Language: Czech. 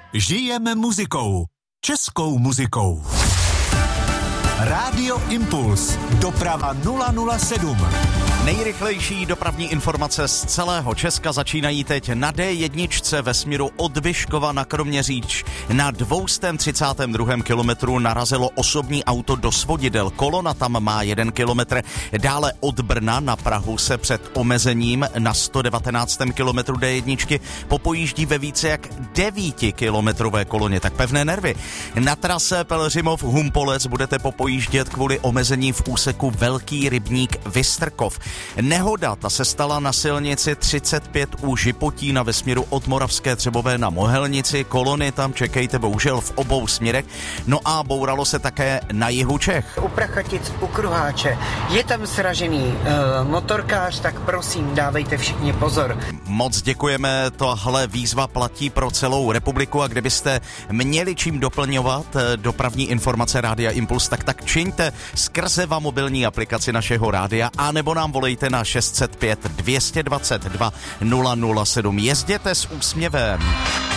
Žijeme muzikou. Českou muzikou. Rádio Impuls. Doprava 007. Nejrychlejší dopravní informace z celého Česka začínají teď na D1 ve směru od Vyškova na Kroměříž. Na 232. kilometru narazilo osobní auto do svodidel. Kolona tam má 1 kilometr. Dále od Brna na Prahu se před omezením na 119. kilometru D1 popojíždí ve více jak 9kilometrové koloně. Tak pevné nervy. Na trase Pelhřimov-Humpolec budete popojíždět kvůli omezení v úseku Velký Rybník-Vystrkov. Nehoda, ta se stala na silnici 35 u Žipotína ve směru od Moravské Třebové na Mohelnici. Kolony tam čekejte bohužel v obou směrech. No a bouralo se také na jihu Čech. U Prachatic, u Kruháče je tam sražený motorkář, tak prosím, dávejte všichni pozor. Moc děkujeme, tohle výzva platí pro celou republiku a kdybyste měli čím doplňovat dopravní informace Rádia Impuls, tak čiňte skrze mobilní aplikaci našeho rádia a nebo nám volejte na 605 222 007. Jezděte s úsměvem.